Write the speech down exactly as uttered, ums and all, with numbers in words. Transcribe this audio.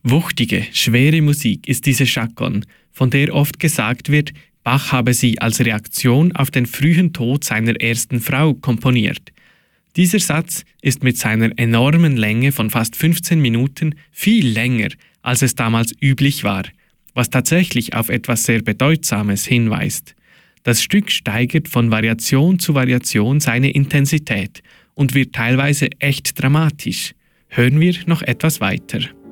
Wuchtige, schwere Musik ist diese Chaconne, von der oft gesagt wird, Bach habe sie als Reaktion auf den frühen Tod seiner ersten Frau komponiert. Dieser Satz ist mit seiner enormen Länge von fast fünfzehn Minuten viel länger, als es damals üblich war, was tatsächlich auf etwas sehr Bedeutsames hinweist. Das Stück steigert von Variation zu Variation seine Intensität und wird teilweise echt dramatisch. Hören wir noch etwas weiter.